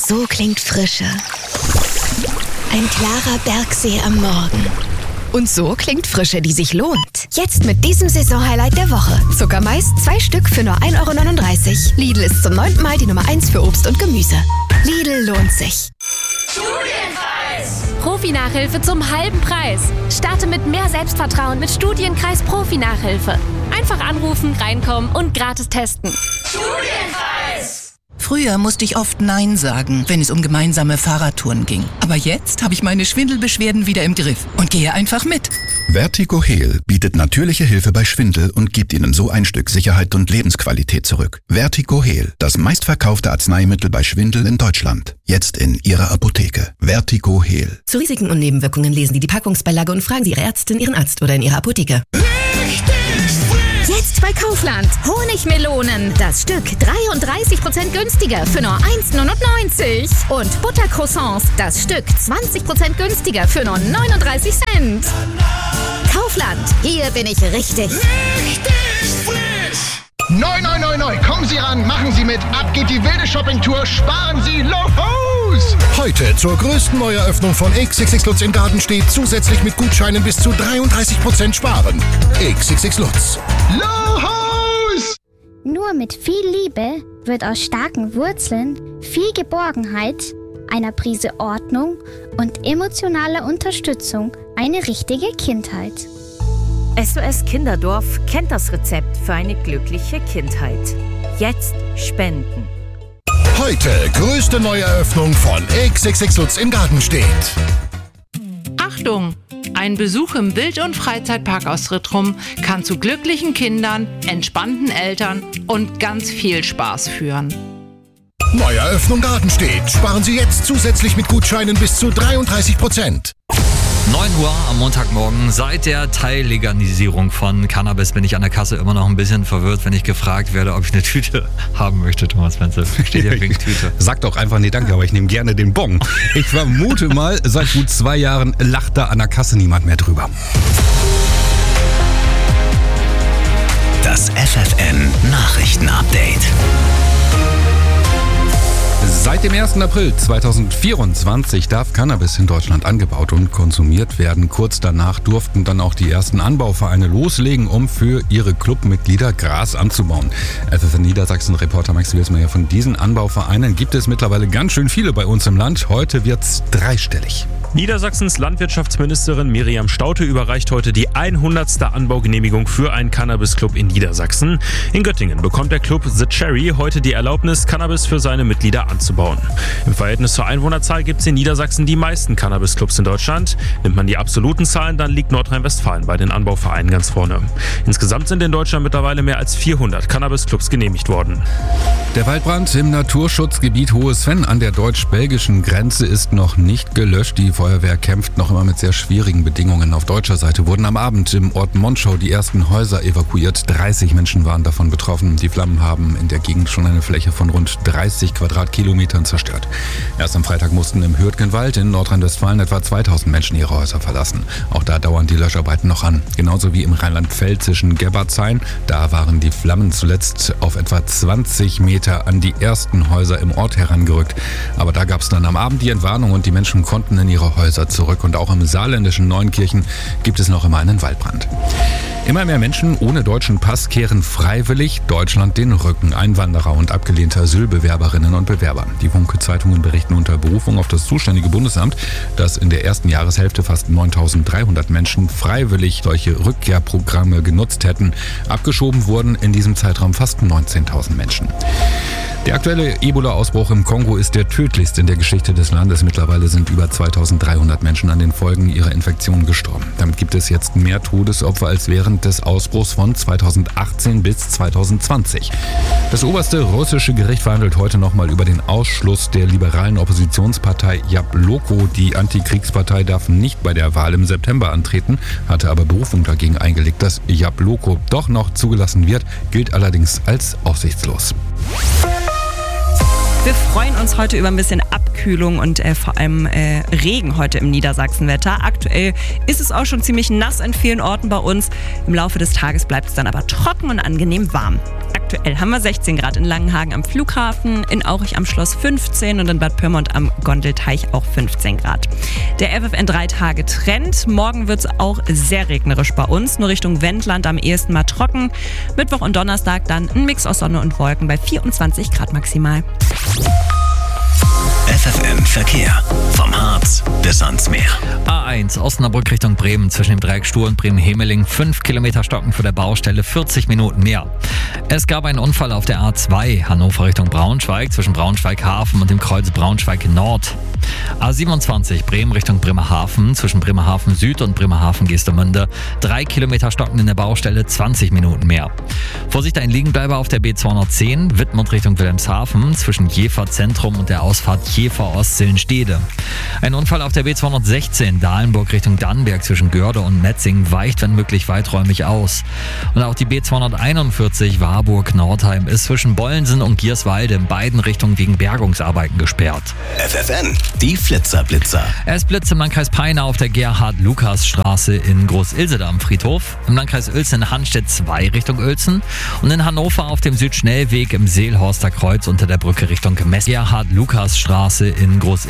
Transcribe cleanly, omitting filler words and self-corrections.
So klingt Frische. Ein klarer Bergsee am Morgen. Und so klingt Frische, die sich lohnt. Jetzt mit diesem Saisonhighlight der Woche. Zuckermais 2 Stück für nur 1,39 €. Lidl ist zum 9. Mal die Nummer 1 für Obst und Gemüse. Lidl lohnt sich. Studienkreis! Profi-Nachhilfe zum halben Preis. Starte mit mehr Selbstvertrauen mit Studienkreis Profi-Nachhilfe. Einfach anrufen, reinkommen und gratis testen. Studienkreis! Früher musste ich oft Nein sagen, wenn es um gemeinsame Fahrradtouren ging. Aber jetzt habe ich meine Schwindelbeschwerden wieder im Griff und gehe einfach mit. Vertigo Heal bietet natürliche Hilfe bei Schwindel und gibt Ihnen so ein Stück Sicherheit und Lebensqualität zurück. Vertigo Heal, das meistverkaufte Arzneimittel bei Schwindel in Deutschland. Jetzt in Ihrer Apotheke. Vertigo Heal. Zu Risiken und Nebenwirkungen lesen Sie die Packungsbeilage und fragen Sie Ihre Ärztin, Ihren Arzt oder in Ihrer Apotheke. Jetzt bei Kaufland. Honigmelonen. Das Stück 33% günstiger für nur 1,99 €. Und Buttercroissants. Das Stück 20% günstiger für nur 39 Cent. Kaufland. Hier bin ich richtig. Neu, neu, neu, neu. Kommen Sie ran, machen Sie mit. Ab geht die wilde Shoppingtour. Sparen Sie Lohos! Heute zur größten Neueröffnung von XXX Lutz in Gartenstedt zusätzlich mit Gutscheinen bis zu 33% sparen. XXX Lutz. Lohos! Nur mit viel Liebe wird aus starken Wurzeln viel Geborgenheit, einer Prise Ordnung und emotionaler Unterstützung eine richtige Kindheit. SOS Kinderdorf kennt das Rezept für eine glückliche Kindheit. Jetzt spenden. Heute größte Neueröffnung von XXX Lutz in Gartenstedt. Achtung! Ein Besuch im Wild- und Freizeitpark aus Rittrum kann zu glücklichen Kindern, entspannten Eltern und ganz viel Spaß führen. Neueröffnung Gartenstedt. Sparen Sie jetzt zusätzlich mit Gutscheinen bis zu 33%. 9 Uhr am Montagmorgen. Seit der Teillegalisierung von Cannabis bin ich an der Kasse immer noch ein bisschen verwirrt, wenn ich gefragt werde, ob ich eine Tüte haben möchte, Thomas Wenzel. Steht hier wegen Tüte. Sag doch einfach nee, danke, aber ich nehme gerne den Bon. Ich vermute mal, seit gut 2 Jahren lacht da an der Kasse niemand mehr drüber. Das FFN Nachrichtenupdate. Seit dem 1. April 2024 darf Cannabis in Deutschland angebaut und konsumiert werden. Kurz danach durften dann auch die ersten Anbauvereine loslegen, um für ihre Clubmitglieder Gras anzubauen. FFN Niedersachsen-Reporter Max Wilsmeier, von diesen Anbauvereinen gibt es mittlerweile ganz schön viele bei uns im Land. Heute wird's dreistellig. Niedersachsens Landwirtschaftsministerin Miriam Staudte überreicht heute die 100. Anbaugenehmigung für einen Cannabis-Club in Niedersachsen. In Göttingen bekommt der Club The Cherry heute die Erlaubnis, Cannabis für seine Mitglieder anzubauen. Im Verhältnis zur Einwohnerzahl gibt es in Niedersachsen die meisten Cannabis-Clubs in Deutschland. Nimmt man die absoluten Zahlen, dann liegt Nordrhein-Westfalen bei den Anbauvereinen ganz vorne. Insgesamt sind in Deutschland mittlerweile mehr als 400 Cannabis-Clubs genehmigt worden. Der Waldbrand im Naturschutzgebiet Hohes-Venn an der deutsch-belgischen Grenze ist noch nicht gelöscht. Die Feuerwehr kämpft noch immer mit sehr schwierigen Bedingungen. Auf deutscher Seite wurden am Abend im Ort Monschau die ersten Häuser evakuiert. 30 Menschen waren davon betroffen. Die Flammen haben in der Gegend schon eine Fläche von rund 30 Quadratkilometern zerstört. Erst am Freitag mussten im Hürtgenwald in Nordrhein-Westfalen etwa 2000 Menschen ihre Häuser verlassen. Auch da dauern die Löscharbeiten noch an. Genauso wie im rheinland-pfälzischen Gebertshain. Da waren die Flammen zuletzt auf etwa 20 Meter an die ersten Häuser im Ort herangerückt. Aber da gab es dann am Abend die Entwarnung und die Menschen konnten in ihre Häuser zurück. Und auch im saarländischen Neunkirchen gibt es noch immer einen Waldbrand. Immer mehr Menschen ohne deutschen Pass kehren freiwillig Deutschland den Rücken. Einwanderer und abgelehnte Asylbewerberinnen und Bewerber. Die Funke-Zeitungen berichten unter Berufung auf das zuständige Bundesamt, dass in der ersten Jahreshälfte fast 9.300 Menschen freiwillig solche Rückkehrprogramme genutzt hätten. Abgeschoben wurden in diesem Zeitraum fast 19.000 Menschen. Der aktuelle Ebola-Ausbruch im Kongo ist der tödlichste in der Geschichte des Landes. Mittlerweile sind über 2.300 Menschen an den Folgen ihrer Infektion gestorben. Damit gibt es jetzt mehr Todesopfer als während des Ausbruchs von 2018 bis 2020. Das oberste russische Gericht verhandelt heute nochmal über den Ausschluss der liberalen Oppositionspartei Jabloko. Die Antikriegspartei darf nicht bei der Wahl im September antreten, hatte aber Berufung dagegen eingelegt. Dass Jabloko doch noch zugelassen wird, gilt allerdings als aussichtslos. Wir freuen uns heute über ein bisschen Abkühlung und vor allem Regen heute im Niedersachsenwetter. Aktuell ist es auch schon ziemlich nass in vielen Orten bei uns. Im Laufe des Tages bleibt es dann aber trocken und angenehm warm. Aktuell haben wir 16 Grad in Langenhagen am Flughafen, in Aurich am Schloss 15 und in Bad Pyrmont am Gondelteich auch 15 Grad. Der FFN 3-Tage-Trend. Morgen wird es auch sehr regnerisch bei uns, nur Richtung Wendland am ehesten mal trocken. Mittwoch und Donnerstag dann ein Mix aus Sonne und Wolken bei 24 Grad maximal. FFN Verkehr. Vom Harz bis ans Meer. A1 Osnabrück Richtung Bremen zwischen dem Dreieck Stur und Bremen-Hemeling. 5 Kilometer Stocken für der Baustelle, 40 Minuten mehr. Es gab einen Unfall auf der A2 Hannover Richtung Braunschweig zwischen Braunschweig-Hafen und dem Kreuz Braunschweig-Nord. A27 Bremen Richtung Bremerhaven zwischen Bremerhaven Süd und Bremerhaven-Geestemünde. 3 Kilometer Stocken in der Baustelle, 20 Minuten mehr. Vorsicht, ein Liegenbleiber auf der B210 Wittmund Richtung Wilhelmshaven zwischen Jever Zentrum und der Ausfahrt Jever Ostzillenstede. Ein Unfall auf der B216 Dahlenburg Richtung Dannenberg zwischen Görde und Metzingen weicht wenn möglich weiträumig aus. Und auch die B241 Warburg-Nordheim ist zwischen Bollensen und Gierswalde in beiden Richtungen wegen Bergungsarbeiten gesperrt. FFN, die Flitzerblitzer. Es blitzt im Landkreis Peine auf der Gerhard-Lukas-Straße in Groß-Ilsede am Friedhof, im Landkreis Uelzen in Hanstedt 2 Richtung Uelzen und in Hannover auf dem Südschnellweg im Seelhorster Kreuz unter der Brücke Richtung Mess. Gerhard-Lukas-Straße in Groß-Ilsede.